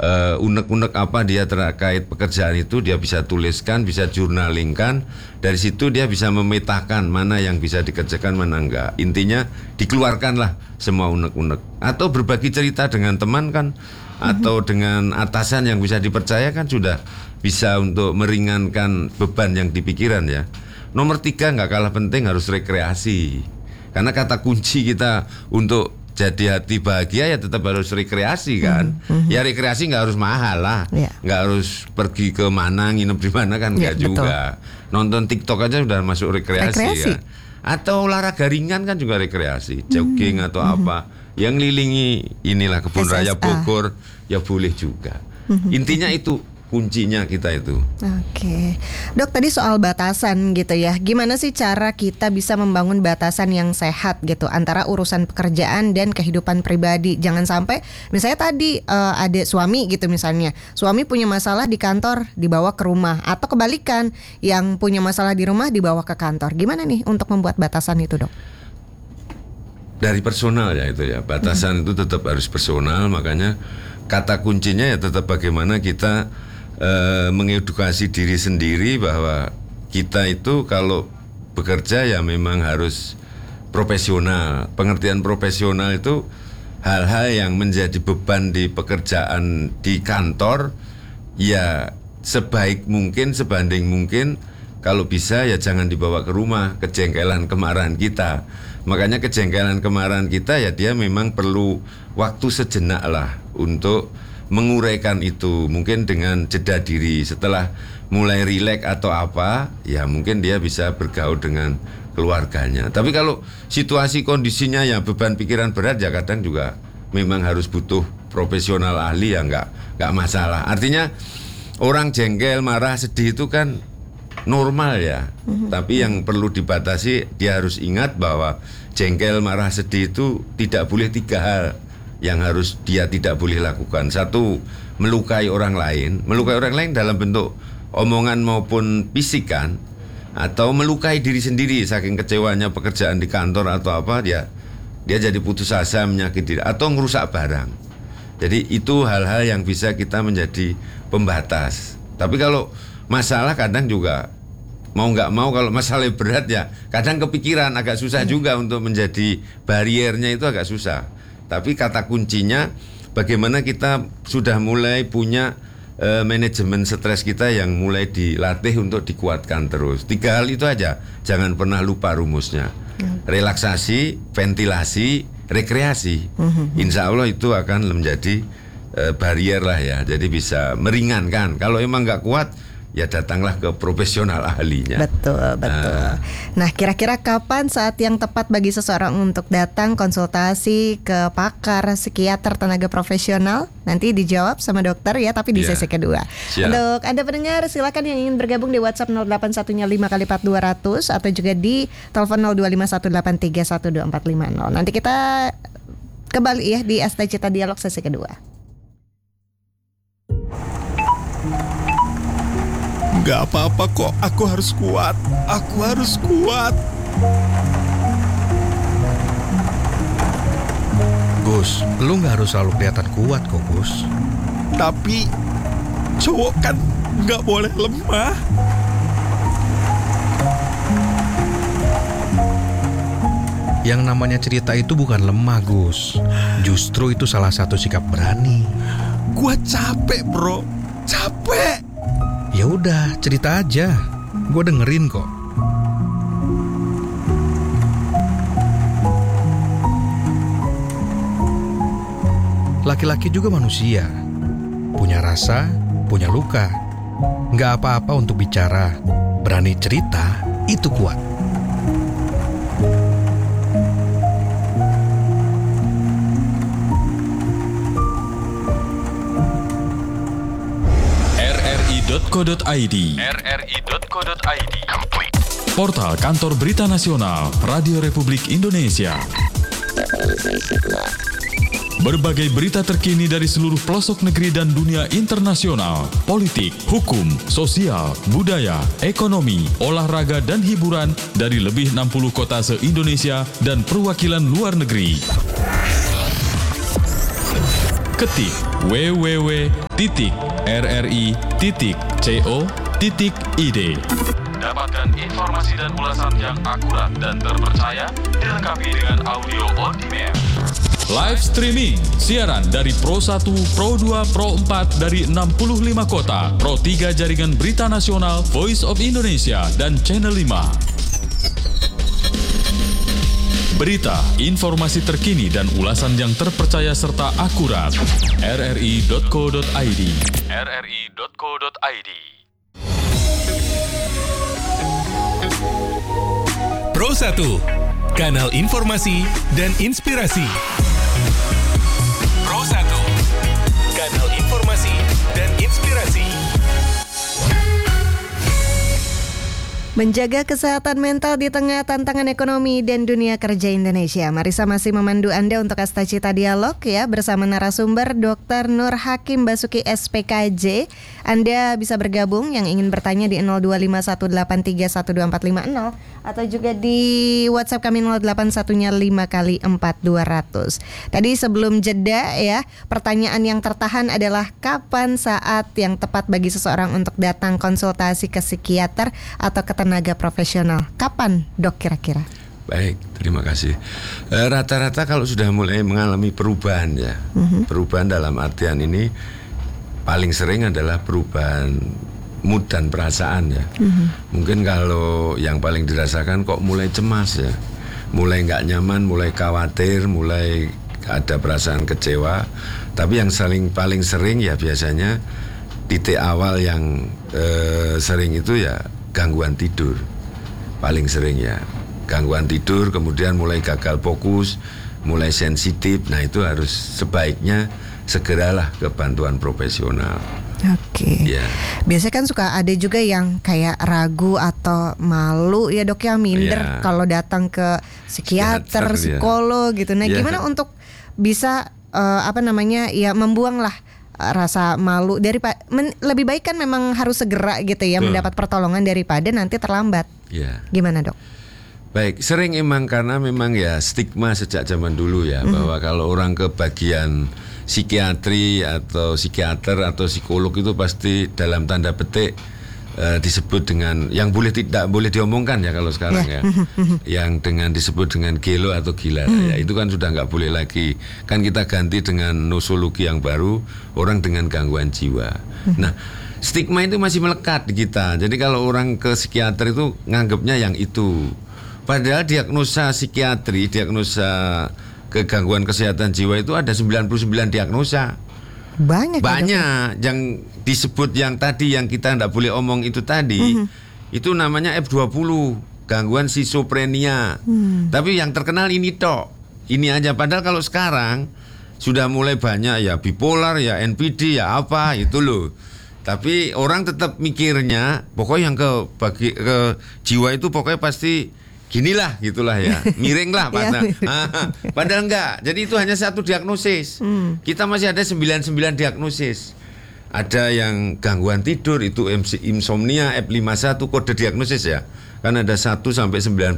unek-unek apa dia terkait pekerjaan itu dia bisa tuliskan, bisa jurnalingkan. Dari situ dia bisa memetakan mana yang bisa dikerjakan, mana enggak. Intinya dikeluarkanlah semua unek-unek. Atau berbagi cerita dengan teman kan, atau dengan atasan yang bisa dipercaya kan sudah bisa untuk meringankan beban yang di pikiran ya. Nomor 3 nggak kalah penting harus rekreasi. Karena kata kunci kita untuk jadi hati bahagia ya tetap harus rekreasi kan. Ya rekreasi nggak harus mahal lah, nggak harus pergi ke mana, nginep di mana kan nggak juga. Nonton TikTok aja sudah masuk rekreasi. Kan. Atau olahraga ringan kan juga rekreasi, jogging atau apa. Yang ngelilingi inilah kebun raya Bogor ya boleh juga. Intinya itu kuncinya kita itu. Oke. Dok, tadi soal batasan gitu ya. Gimana sih cara kita bisa membangun batasan yang sehat gitu antara urusan pekerjaan dan kehidupan pribadi? Jangan sampai misalnya tadi ada suami gitu misalnya. Suami punya masalah di kantor dibawa ke rumah, atau kebalikan, yang punya masalah di rumah dibawa ke kantor. Gimana nih untuk membuat batasan itu, Dok? Dari personal ya itu ya. Batasan itu tetap harus personal, makanya kata kuncinya ya tetap bagaimana kita mengedukasi diri sendiri bahwa kita itu kalau bekerja ya memang harus profesional. Pengertian profesional itu hal-hal yang menjadi beban di pekerjaan di kantor ya sebaik mungkin, sebanding mungkin, kalau bisa ya jangan dibawa ke rumah, kejengkelan kemarahan kita. Makanya kejengkelan kemarahan kita ya dia memang perlu waktu sejenak lah untuk menguraikan itu, mungkin dengan jeda diri. Setelah mulai rileks atau apa, ya mungkin dia bisa bergaul dengan keluarganya. Tapi kalau situasi kondisinya ya beban pikiran berat ya kadang juga memang harus butuh profesional ahli ya nggak masalah. Artinya orang jengkel, marah, sedih itu kan normal ya. Tapi yang perlu dibatasi, dia harus ingat bahwa jengkel, marah, sedih itu tidak boleh 3 hal yang harus dia tidak boleh lakukan. 1, melukai orang lain. Melukai orang lain dalam bentuk omongan maupun fisikan, atau melukai diri sendiri saking kecewanya pekerjaan di kantor atau apa, dia jadi putus asa, menyakiti diri, atau ngerusak barang. Jadi itu hal-hal yang bisa kita menjadi pembatas. Tapi kalau masalah kadang juga mau nggak mau, kalau masalah berat ya kadang kepikiran, agak susah juga untuk menjadi bariernya, itu agak susah. Tapi kata kuncinya bagaimana kita sudah mulai punya manajemen stres kita yang mulai dilatih untuk dikuatkan terus. 3 hal itu aja, jangan pernah lupa rumusnya. Relaksasi, ventilasi, rekreasi. Insya Allah itu akan menjadi barier lah ya. Jadi bisa meringankan. Kalau emang nggak kuat, ya datanglah ke profesional ahlinya. Betul. Nah, kira-kira kapan saat yang tepat bagi seseorang untuk datang konsultasi ke pakar psikiater tenaga profesional? Nanti dijawab sama dokter ya, tapi di sesi kedua. Dok, Anda pendengar silakan yang ingin bergabung di WhatsApp 0815 kali 4200 atau juga di telepon 0251831250. Nanti kita kembali ya di ST Cita Dialog sesi kedua. Gak apa-apa kok, aku harus kuat. Gus, lu gak harus selalu kelihatan kuat kok, Gus. Tapi cowok kan gak boleh lemah. Yang namanya cerita itu bukan lemah, Gus. Justru itu salah satu sikap berani. Gua capek, bro. Capek. Ya udah, cerita aja. Gue dengerin kok. Laki-laki juga manusia. Punya rasa, punya luka. Nggak apa-apa untuk bicara. Berani cerita, itu kuat. rri.co.id Portal Kantor Berita Nasional Radio Republik Indonesia. Berbagai berita terkini dari seluruh pelosok negeri dan dunia internasional, politik, hukum, sosial, budaya, ekonomi, olahraga, dan hiburan dari lebih 60 kota se-Indonesia dan perwakilan luar negeri. Ketik www www.rri.co.id. Dapatkan informasi dan ulasan yang akurat dan terpercaya, dilengkapi dengan audio on demand. Live streaming, siaran dari Pro 1, Pro 2, Pro 4 dari 65 kota, Pro 3 Jaringan Berita Nasional, Voice of Indonesia, dan Channel 5. Berita, informasi terkini dan ulasan yang terpercaya serta akurat. rri.co.id. rri.co.id. Pro 1, kanal informasi dan inspirasi. Pro 1, kanal informasi dan inspirasi. Menjaga kesehatan mental di tengah tantangan ekonomi dan dunia kerja Indonesia. Marisa masih memandu Anda untuk Asta Cita Dialog ya, bersama narasumber Dr. Nur Hakim Basuki SPKJ. Anda bisa bergabung yang ingin bertanya di 0251831245 atau juga di WhatsApp kami 081-nya 5x4 200. Tadi sebelum jeda ya, pertanyaan yang tertahan adalah kapan saat yang tepat bagi seseorang untuk datang konsultasi ke psikiater atau ke tenaga profesional. Kapan, Dok, kira-kira? Baik, terima kasih. Rata-rata kalau sudah mulai mengalami perubahan ya, perubahan dalam artian ini paling sering adalah perubahan mood dan perasaan ya. Mungkin kalau yang paling dirasakan kok mulai cemas ya, mulai nggak nyaman, mulai khawatir, mulai ada perasaan kecewa. Tapi yang paling sering ya biasanya titik awal yang sering itu ya gangguan tidur, paling sering ya gangguan tidur, kemudian mulai gagal fokus, mulai sensitif. Nah itu harus sebaiknya segeralah ke bantuan profesional. Oke. Ya. Biasanya kan suka ada juga yang kayak ragu atau malu ya, Dok, ya, minder kalau datang ke psikiater, psikolog gitu. Nah, gimana untuk bisa membuang lah rasa malu lebih baik kan memang harus segera gitu ya mendapat pertolongan daripada nanti terlambat. Ya. Gimana, Dok? Baik, sering karena memang ya stigma sejak zaman dulu ya, bahwa kalau orang ke bagian psikiatri atau psikiater atau psikolog itu pasti dalam tanda petik disebut dengan yang tidak boleh diomongkan ya kalau sekarang ya, yang disebut dengan gelo atau gila ya, itu kan sudah nggak boleh lagi, kan kita ganti dengan nosologi yang baru, orang dengan gangguan jiwa. Nah, stigma itu masih melekat di kita, jadi kalau orang ke psikiater itu nganggapnya yang itu, padahal diagnosa psikiatri, diagnosa kegangguan kesehatan jiwa itu ada 99 diagnosa. Banyak yang disebut yang tadi yang kita tidak boleh omong itu tadi, itu namanya F20, gangguan schizophrenia. Tapi yang terkenal ini tok, ini aja. Padahal kalau sekarang sudah mulai banyak ya bipolar, ya NPD, ya apa itu loh. Tapi orang tetap mikirnya pokoknya yang ke jiwa itu pokoknya pasti ginilah gitulah ya, miring lah padahal enggak. Jadi itu hanya satu diagnosis. Kita masih ada 99 diagnosis. Ada yang gangguan tidur itu insomnia F51 kode diagnosis ya. Kan ada 1 sampai 99.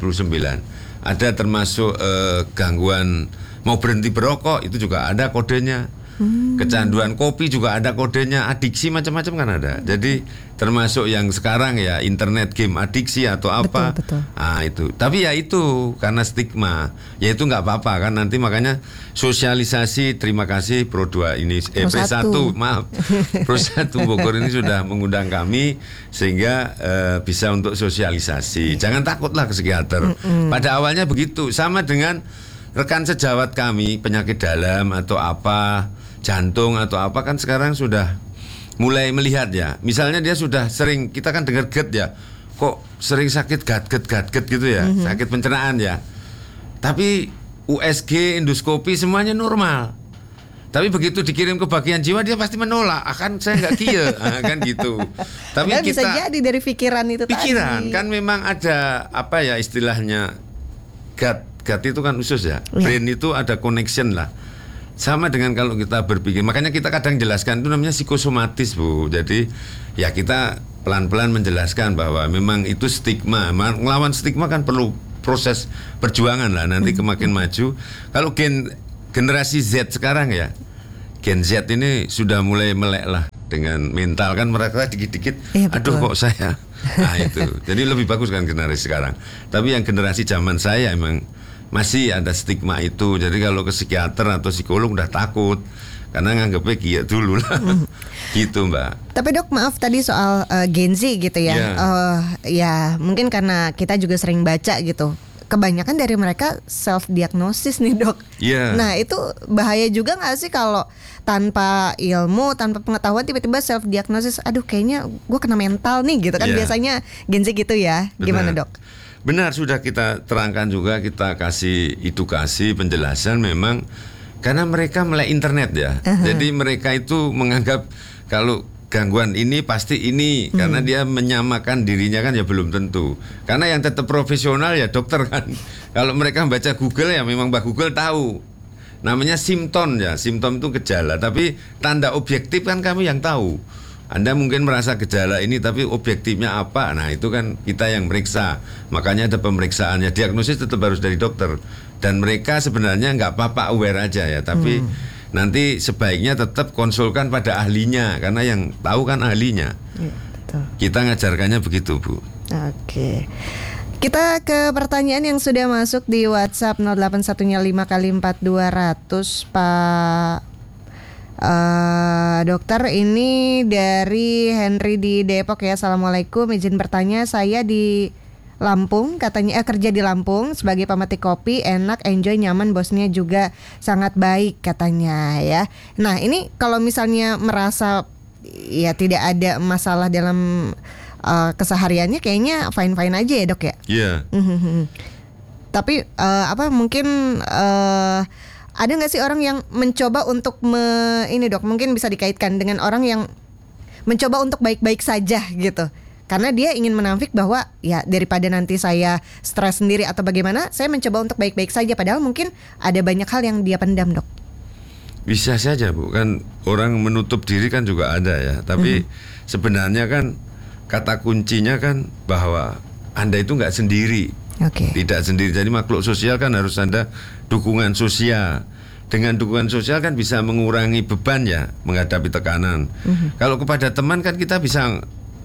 Ada termasuk gangguan mau berhenti berokok itu juga ada kodenya. Kecanduan kopi juga ada kodenya, adiksi macam-macam kan ada. Jadi termasuk yang sekarang ya internet game adiksi atau apa. Betul. Ah itu. Tapi ya itu karena stigma. Ya itu nggak apa-apa kan, nanti makanya sosialisasi. Terima kasih Pro 2 ini P1 maaf. Pro 1 Bogor ini sudah mengundang kami sehingga bisa untuk sosialisasi. Jangan takutlah ke psikiater. Pada awalnya begitu, sama dengan rekan sejawat kami penyakit dalam atau apa, jantung atau apa, kan sekarang sudah mulai melihat ya. Misalnya dia sudah sering, kita kan dengar GERD ya, kok sering sakit gatget gitu ya, sakit pencernaan ya. Tapi USG, endoskopi semuanya normal. Tapi begitu dikirim ke bagian jiwa dia pasti menolak, akan saya nggak kia, kan gitu. Tapi kita bisa jadi dari pikiran itu tadi. Kan memang ada apa ya istilahnya, gut itu kan usus ya, brain itu ada connection lah. Sama dengan kalau kita berpikir, makanya kita kadang jelaskan itu namanya psikosomatis Bu. Jadi ya kita pelan-pelan menjelaskan bahwa memang itu stigma. Melawan stigma kan perlu proses perjuangan lah nanti kemakin maju. Kalau generasi Z sekarang ya, Gen Z ini sudah mulai melek lah dengan mental kan mereka dikit-dikit, aduh kok saya, nah itu. Jadi lebih bagus kan generasi sekarang. Tapi yang generasi zaman saya emang masih ada stigma itu. Jadi kalau ke psikiater atau psikolog udah takut karena nganggepnya kia dulu lah, gitu Mbak. Tapi Dok, maaf tadi soal Gen Z gitu ya. Ya mungkin karena kita juga sering baca gitu. Kebanyakan dari mereka self diagnosis nih Dok. Nah itu bahaya juga nggak sih kalau tanpa ilmu, tanpa pengetahuan tiba-tiba self diagnosis, aduh kayaknya gue kena mental nih gitu kan. Biasanya Gen Z gitu ya. Gimana Dok? Benar, sudah kita terangkan juga, kita kasih edukasi, penjelasan memang karena mereka melek internet ya. Jadi mereka itu menganggap kalau gangguan ini pasti ini, karena dia menyamakan dirinya kan ya belum tentu. Karena yang tetap profesional ya dokter kan. Kalau mereka baca Google ya memang Mbak Google tahu. Namanya simptom ya, simptom itu gejala. Tapi tanda objektif kan kami yang tahu. Anda mungkin merasa gejala ini tapi objektifnya apa? Nah itu kan kita yang meriksa. Makanya ada pemeriksaannya. Diagnosis tetap harus dari dokter. Dan mereka sebenarnya nggak apa-apa aware aja ya. Tapi nanti sebaiknya tetap konsulkan pada ahlinya, karena yang tahu kan ahlinya. Betul. Kita ngajarkannya begitu Bu. Oke. Kita ke pertanyaan yang sudah masuk di WhatsApp 081-5x4 200 Pak Dokter. Ini dari Henry di Depok ya. Assalamualaikum, izin bertanya, saya di Lampung, katanya kerja di Lampung sebagai pemetik kopi, enak, enjoy, nyaman, bosnya juga sangat baik katanya ya. Nah ini kalau misalnya merasa ya tidak ada masalah dalam kesehariannya, kayaknya fine-fine aja ya Dok ya. Iya. Tapi mungkin ada nggak sih orang yang mencoba untuk ini Dok, mungkin bisa dikaitkan dengan orang yang mencoba untuk baik-baik saja gitu. Karena dia ingin menampik bahwa ya daripada nanti saya stres sendiri atau bagaimana, saya mencoba untuk baik-baik saja. Padahal mungkin ada banyak hal yang dia pendam Dok. Bisa saja Bu, kan orang menutup diri kan juga ada ya. Tapi sebenarnya kan kata kuncinya kan bahwa Anda itu nggak sendiri. Tidak sendiri. Jadi makhluk sosial kan harus ada dukungan sosial. Dengan dukungan sosial kan bisa mengurangi beban ya menghadapi tekanan. Kalau kepada teman kan kita bisa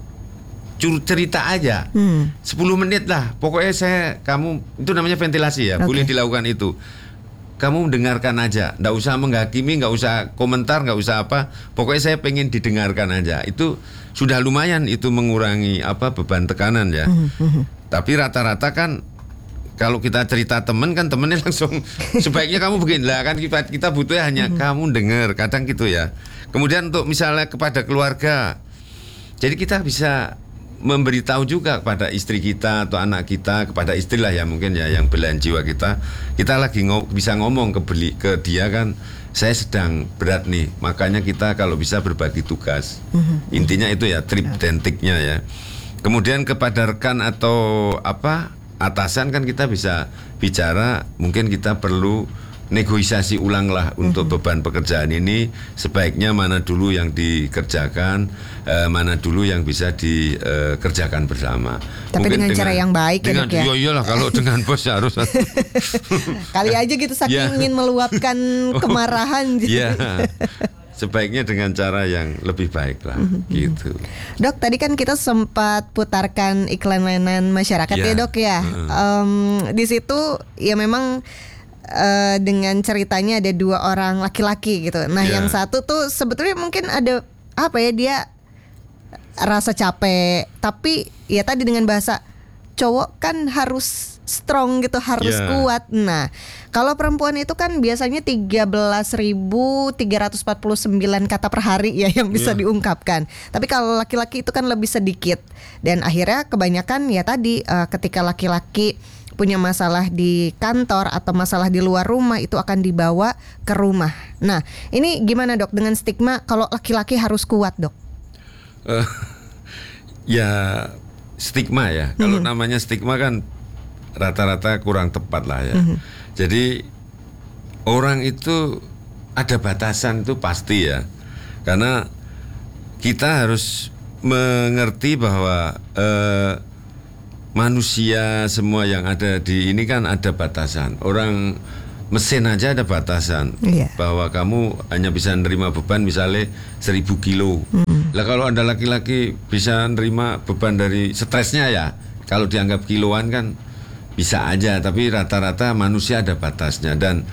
cerita aja 10 menit lah. Pokoknya kamu itu namanya ventilasi ya. Boleh dilakukan itu. Kamu mendengarkan aja, nggak usah menghakimi, nggak usah komentar, nggak usah apa. Pokoknya saya pengen didengarkan aja. Itu sudah lumayan itu mengurangi beban tekanan ya. Tapi rata-rata kan kalau kita cerita temen kan temennya langsung sebaiknya kamu begini lah kan, kita butuhnya hanya kamu dengar, kadang gitu ya. Kemudian untuk misalnya kepada keluarga, jadi kita bisa memberitahu juga kepada istri kita atau anak kita, kepada istri lah ya mungkin ya yang belahan jiwa kita lagi bisa ngomong ke dia kan, saya sedang berat nih, makanya kita kalau bisa berbagi tugas. Intinya itu ya, trip dan triknya ya. Kemudian kepada rekan atau atasan kan kita bisa bicara, mungkin kita perlu negosiasi ulang lah untuk beban pekerjaan ini, sebaiknya mana dulu yang dikerjakan, mana dulu yang bisa dikerjakan bersama. Tapi mungkin dengan cara yang baik ya Dok ya. Iyalah kalau dengan bos harus. Kali aja gitu saking ingin meluapkan kemarahan. Iya. Sebaiknya dengan cara yang lebih baik lah, gitu. Dok, tadi kan kita sempat putarkan iklan layanan masyarakat ya Dok ya. Di situ ya memang dengan ceritanya ada 2 orang laki-laki gitu. Nah yang satu tuh sebetulnya mungkin ada dia rasa capek, tapi ya tadi dengan bahasa cowok kan harus strong gitu, harus kuat. Nah kalau perempuan itu kan biasanya 13.349 kata per hari ya yang bisa diungkapkan. Tapi kalau laki-laki itu kan lebih sedikit. Dan akhirnya kebanyakan ya tadi ketika laki-laki punya masalah di kantor atau masalah di luar rumah, itu akan dibawa ke rumah. Nah ini gimana Dok dengan stigma kalau laki-laki harus kuat Dok? Ya stigma ya. Kalau namanya stigma kan rata-rata kurang tepat lah ya. Jadi orang itu ada batasan itu pasti ya. Karena kita harus mengerti bahwa manusia semua yang ada di ini kan ada batasan. Orang mesin aja ada batasan, Iya. bahwa kamu hanya bisa nerima beban misalnya 1000 kilo. Lah kalau ada laki-laki bisa nerima beban dari stresnya ya, kalau dianggap kiloan kan bisa aja, tapi rata-rata manusia ada batasnya, dan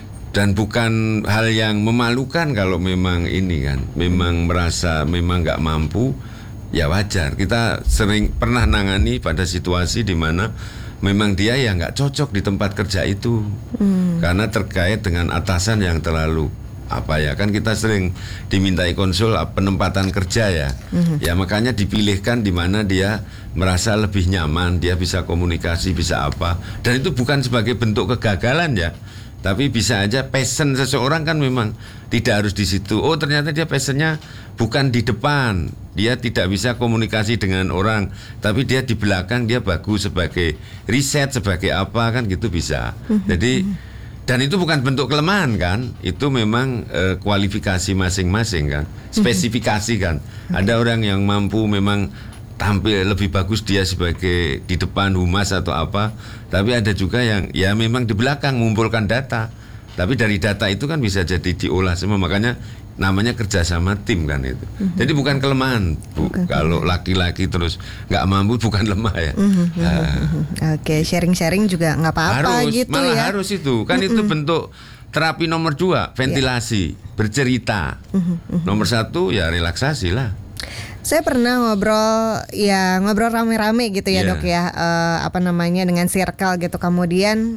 bukan hal yang memalukan kalau memang ini kan, memang merasa memang nggak mampu, ya wajar. Kita sering pernah nangani pada situasi di mana memang dia ya nggak cocok di tempat kerja itu, karena terkait dengan atasan yang terlalu apa ya, kan kita sering dimintai konsul penempatan kerja ya, ya makanya dipilihkan di mana dia merasa lebih nyaman, dia bisa komunikasi, bisa apa, dan itu bukan sebagai bentuk kegagalan ya, tapi bisa aja passion seseorang kan memang tidak harus di situ. Oh ternyata dia passionnya bukan di depan, dia tidak bisa komunikasi dengan orang, tapi dia di belakang dia bagus sebagai riset, sebagai apa kan gitu bisa. Jadi dan itu bukan bentuk kelemahan kan, itu memang kualifikasi masing-masing kan, spesifikasi kan. Ada orang yang mampu memang tampil lebih bagus dia sebagai di depan humas atau apa, tapi ada juga yang ya memang di belakang mengumpulkan data, tapi dari data itu kan bisa jadi diolah semua, makanya namanya kerjasama tim kan itu. Jadi bukan kelemahan, Bu. Kalau laki-laki terus nggak mampu bukan lemah ya. Oke, sharing-sharing juga nggak apa-apa Harus, gitu malah ya. harus itu. Kan itu bentuk terapi nomor 2, ventilasi, bercerita. Nomor 1 ya relaksasi lah. Saya pernah ngobrol rame-rame gitu ya, Iya. Dok ya, apa namanya, dengan circle gitu, kemudian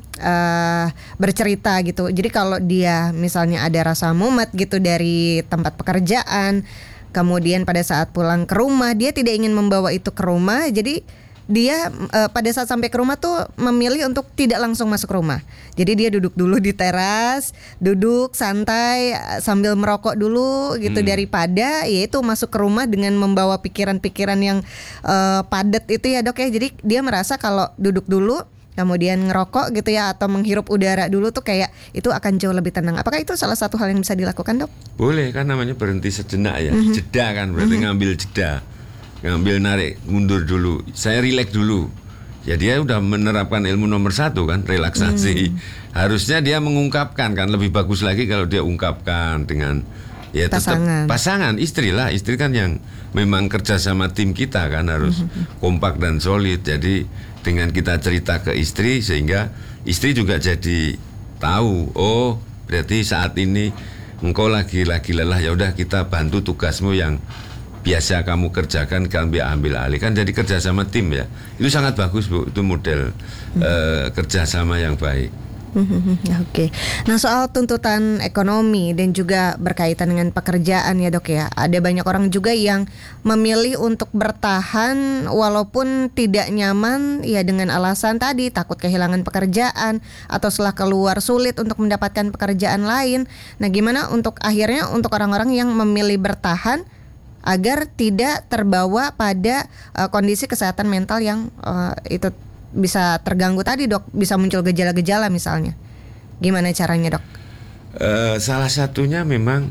bercerita gitu. Jadi kalau dia misalnya ada rasa mumet gitu dari tempat pekerjaan, kemudian pada saat pulang ke rumah dia tidak ingin membawa itu ke rumah, jadi dia pada saat sampai ke rumah tuh memilih untuk tidak langsung masuk rumah. Jadi dia duduk dulu di teras, duduk santai sambil merokok dulu gitu, daripada yaitu masuk ke rumah dengan membawa pikiran-pikiran yang padat itu ya, Dok ya. Jadi dia merasa kalau duduk dulu kemudian ngerokok gitu ya, atau menghirup udara dulu tuh kayak itu akan jauh lebih tenang. Apakah itu salah satu hal yang bisa dilakukan, Dok? Boleh, kan namanya berhenti sejenak ya. Jeda kan berarti ngambil jeda. Ngambil narik mundur dulu, saya rileks dulu. Ya dia udah menerapkan ilmu nomor 1 kan, relaksasi. Harusnya dia mengungkapkan kan, lebih bagus lagi kalau dia ungkapkan dengan ya tetap pasangan, istri lah. Istri kan yang memang kerja sama tim kita kan harus kompak dan solid. Jadi dengan kita cerita ke istri, sehingga istri juga jadi tahu, oh berarti saat ini engkau lagi lelah, ya udah kita bantu tugasmu yang biasa kamu kerjakan, kami ambil alih, kan jadi kerjasama tim ya. Itu sangat bagus, Bu, itu model kerjasama yang baik. Oke. Nah, soal tuntutan ekonomi dan juga berkaitan dengan pekerjaan ya, Dok ya. Ada banyak orang juga yang memilih untuk bertahan walaupun tidak nyaman ya, dengan alasan tadi takut kehilangan pekerjaan atau setelah keluar sulit untuk mendapatkan pekerjaan lain. Nah, gimana untuk akhirnya untuk orang-orang yang memilih bertahan agar tidak terbawa pada kondisi kesehatan mental yang itu bisa terganggu tadi, Dok, bisa muncul gejala-gejala misalnya. Gimana caranya, Dok? Salah satunya memang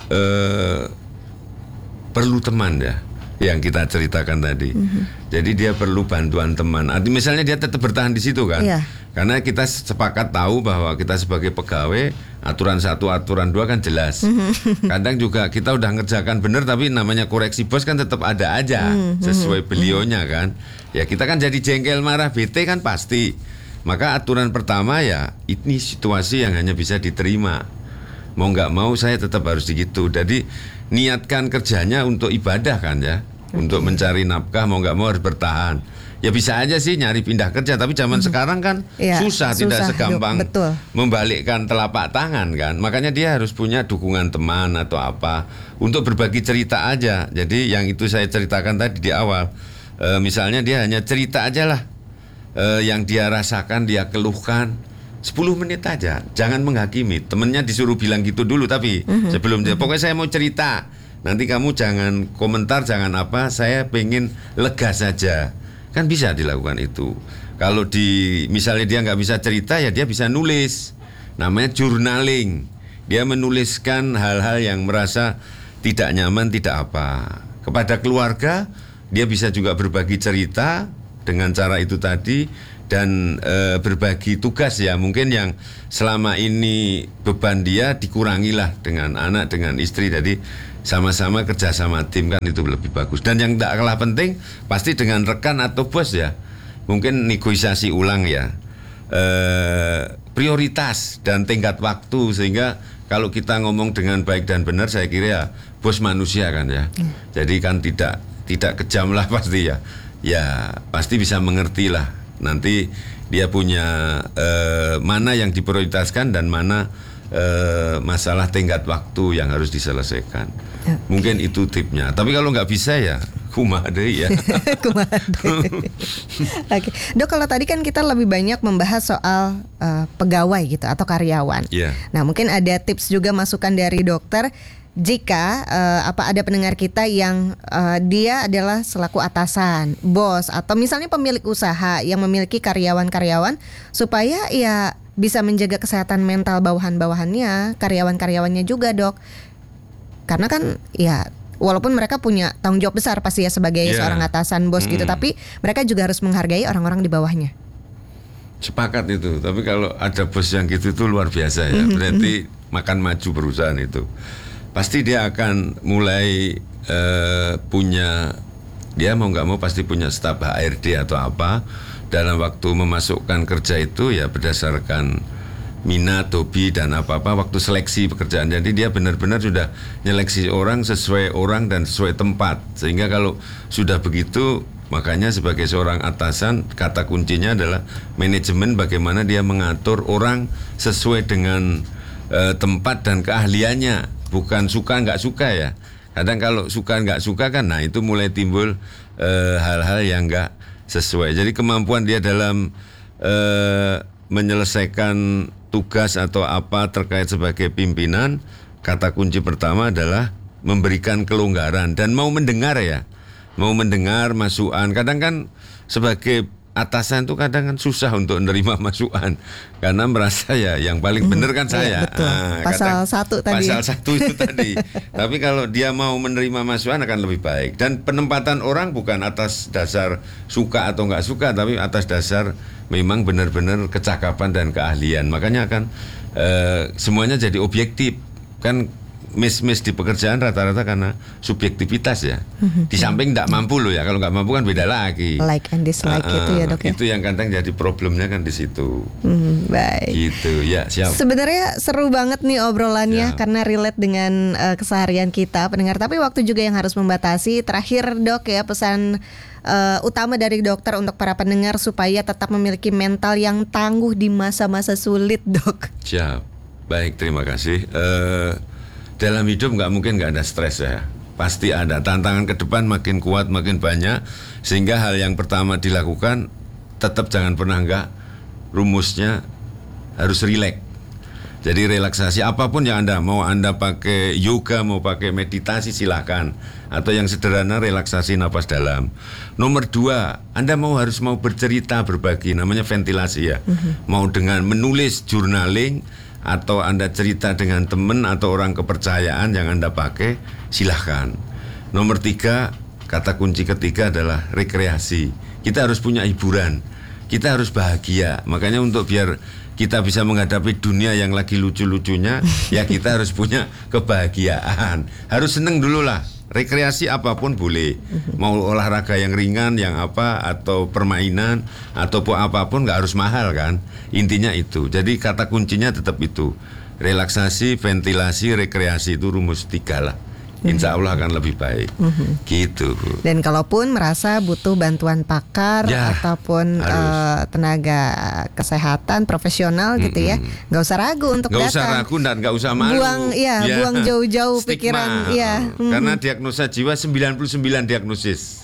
perlu teman ya, yang kita ceritakan tadi. Jadi dia perlu bantuan teman. Misalnya dia tetap bertahan di situ kan? Iya. Karena kita sepakat tahu bahwa kita sebagai pegawai aturan 1, aturan 2 kan jelas. Kadang juga kita udah ngerjakan bener, tapi namanya koreksi bos kan tetap ada aja sesuai beliaunya kan. Ya kita kan jadi jengkel, marah, bete kan pasti. Maka aturan pertama ya ini situasi yang hanya bisa diterima. Mau nggak mau saya tetap harus begitu. Jadi niatkan kerjanya untuk ibadah kan ya, untuk mencari nafkah, mau nggak mau harus bertahan. Ya bisa aja sih nyari pindah kerja, tapi zaman sekarang kan ya, susah, tidak segampang betul. membalikkan telapak tangan kan. Makanya dia harus punya dukungan teman atau apa untuk berbagi cerita aja. Jadi yang itu saya ceritakan tadi di awal, misalnya dia hanya cerita aja lah, yang dia rasakan, dia keluhkan 10 menit aja, jangan menghakimi. Temennya disuruh bilang gitu dulu, tapi sebelum dia, pokoknya saya mau cerita, nanti kamu jangan komentar, jangan apa, saya pengen lega saja. Kan bisa dilakukan itu. Kalau misalnya dia nggak bisa cerita, ya dia bisa nulis, namanya journaling. Dia menuliskan hal-hal yang merasa tidak nyaman, tidak apa. Kepada keluarga dia bisa juga berbagi cerita dengan cara itu tadi. dan berbagi tugas ya. Mungkin yang selama ini beban dia dikurangilah dengan anak, dengan istri. Jadi sama-sama kerja sama tim kan itu lebih bagus. Dan yang tidak kalah penting pasti dengan rekan atau bos ya. Mungkin negosiasi ulang ya. Prioritas dan tingkat waktu, sehingga kalau kita ngomong dengan baik dan benar, saya kira ya bos manusia kan ya. Jadi kan tidak kejam lah pasti ya. Ya pasti bisa mengerti lah. Nanti dia punya mana yang diprioritaskan dan mana masalah tingkat waktu yang harus diselesaikan. Mungkin itu tipnya. Tapi kalau nggak bisa ya kumaha deui ya. Kumaha deui. Oke, Dok, kalau tadi kan kita lebih banyak membahas soal pegawai gitu atau karyawan. Yeah. Nah, mungkin ada tips juga masukan dari dokter jika ada pendengar kita yang dia adalah selaku atasan, bos, atau misalnya pemilik usaha yang memiliki karyawan-karyawan, supaya ya bisa menjaga kesehatan mental bawahan-bawahannya, karyawan-karyawannya juga, Dok. Karena kan ya walaupun mereka punya tanggung jawab besar pasti ya sebagai seorang atasan, bos gitu, tapi mereka juga harus menghargai orang-orang di bawahnya. Sepakat itu. Tapi kalau ada bos yang gitu itu luar biasa ya. Berarti makan maju perusahaan itu. Pasti dia akan mulai punya, dia mau nggak mau pasti punya staf HRD atau apa. Dalam waktu memasukkan kerja itu ya berdasarkan minat, hobi dan apa-apa waktu seleksi pekerjaan. Jadi dia benar-benar sudah nyeleksi orang sesuai orang dan sesuai tempat. Sehingga kalau sudah begitu, makanya sebagai seorang atasan kata kuncinya adalah manajemen, bagaimana dia mengatur orang sesuai dengan tempat dan keahliannya, bukan suka nggak suka ya. Kadang kalau suka nggak suka kan, nah itu mulai timbul hal-hal yang nggak sesuai. Jadi kemampuan dia dalam menyelesaikan tugas atau apa terkait sebagai pimpinan, kata kunci pertama adalah memberikan kelonggaran dan mau mendengar ya, mau mendengar masukan. Kadang kan sebagai atasan itu kadang kan susah untuk menerima masukan karena merasa ya yang paling benar kan saya. Betul. Pasal 1 tadi. Pasal 1 itu tadi. Tapi kalau dia mau menerima masukan akan lebih baik. Dan penempatan orang bukan atas dasar suka atau nggak suka, tapi atas dasar memang benar-benar kecakapan dan keahlian. Makanya kan semuanya jadi objektif. Kan miss di pekerjaan rata-rata karena subjektivitas ya. Di samping tidak mampu loh ya. Kalau nggak mampu kan beda lagi. Like and dislike itu ya, Dok ya. Itu yang kadang jadi problemnya kan di situ. Baik. Gitu ya, siap. Sebenarnya seru banget nih obrolannya karena relate dengan keseharian kita pendengar. Tapi waktu juga yang harus membatasi. Terakhir, Dok ya, pesan utama dari dokter untuk para pendengar supaya tetap memiliki mental yang tangguh di masa-masa sulit, Dok. Siap. Baik, terima kasih. Dalam hidup nggak mungkin nggak ada stres ya. Pasti ada tantangan ke depan, makin kuat, makin banyak. Sehingga hal yang pertama dilakukan, tetap jangan pernah nggak, rumusnya harus rileks. Jadi relaksasi apapun yang mau Anda pakai yoga, mau pakai meditasi silahkan. Atau yang sederhana relaksasi napas dalam. Nomor 2, Anda harus mau bercerita, berbagi, namanya ventilasi ya. Mau dengan menulis, journaling, atau Anda cerita dengan teman atau orang kepercayaan yang Anda pakai, silahkan. Nomor 3, kata kunci ketiga adalah rekreasi. Kita harus punya hiburan, kita harus bahagia. Makanya untuk biar kita bisa menghadapi dunia yang lagi lucu-lucunya, ya kita harus punya kebahagiaan. Harus seneng dulu lah. Rekreasi apapun boleh. Mau olahraga yang ringan, yang apa, atau permainan, ataupun apapun nggak harus mahal kan. Intinya itu. Jadi kata kuncinya tetap itu. Relaksasi, ventilasi, rekreasi itu rumus 3 lah. Insya Allah akan lebih baik. Gitu. Dan kalaupun merasa butuh bantuan pakar ataupun tenaga kesehatan profesional gitu ya, nggak usah ragu untuk datang. Nggak usah ragu dan nggak usah malu. Buang jauh-jauh pikiran. Karena diagnosa jiwa 99 diagnosis.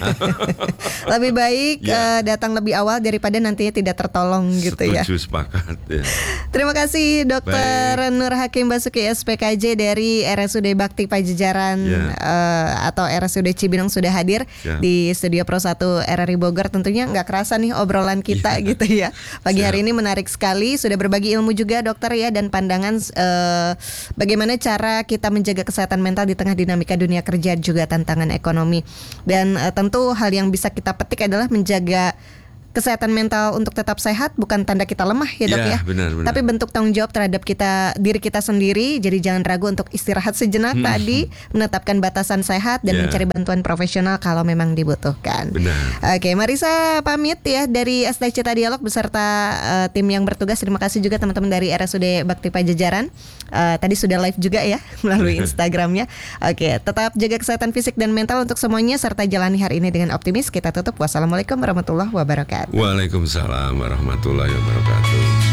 Lebih baik datang lebih awal daripada nantinya tidak tertolong gitu ya. Setuju, sepakat ya. Terima kasih Dr. Nur Hakim Basuki SPKJ dari RSUD Bakti Pajajaran atau RSUD Cibinong sudah hadir di Studio Pro 1 RRI Bogor. Tentunya nggak kerasa nih obrolan kita gitu ya. Pagi hari ini menarik sekali, sudah berbagi ilmu juga dokter ya, dan pandangan bagaimana cara kita menjaga kesehatan mental di tengah dinamika dunia kerja juga tantangan ekonomi. Dan tentu hal yang bisa kita petik adalah menjaga kesehatan mental untuk tetap sehat bukan tanda kita lemah ya dok ya. Benar. Tapi bentuk tanggung jawab terhadap diri kita sendiri. Jadi jangan ragu untuk istirahat sejenak tadi, menetapkan batasan sehat dan mencari bantuan profesional kalau memang dibutuhkan. Benar. Oke, Marisa pamit ya dari ST Cita Dialog beserta tim yang bertugas. Terima kasih juga teman-teman dari RSUD Bakti Pajajaran. Tadi sudah live juga ya melalui Instagramnya. Oke, tetap jaga kesehatan fisik dan mental untuk semuanya serta jalani hari ini dengan optimis. Kita tutup. Wassalamualaikum warahmatullahi wabarakatuh. Waalaikumsalam warahmatullahi wabarakatuh.